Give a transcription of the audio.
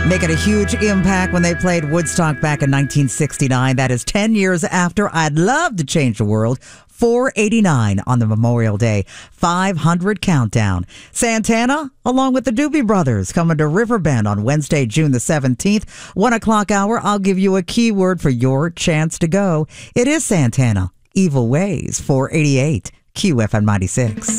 Making a huge impact when they played Woodstock back in 1969. That is 10 years after I'd Love to Change the World. 489 on the Memorial Day 500 countdown. Santana, along with the Doobie Brothers, coming to Riverbend on Wednesday, June the 17th. 1 o'clock hour, I'll give you a keyword for your chance to go. It is Santana, Evil Ways, 488, QFM 96.